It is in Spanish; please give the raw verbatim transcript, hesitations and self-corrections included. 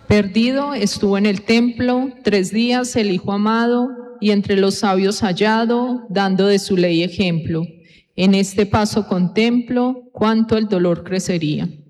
Perdido estuvo en el templo tres días el Hijo amado, y entre los sabios hallado, dando de su ley ejemplo. En este paso contemplo cuánto el dolor crecería.